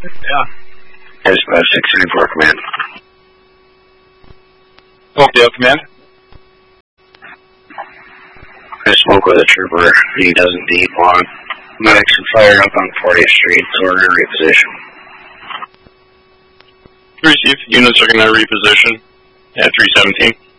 Yeah. Dispatch 634 command. Oakdale command. I spoke with a trooper. He doesn't need one. Medics are fired up on 40th Street, so we're going to reposition. Receive. Units are going to reposition at 317.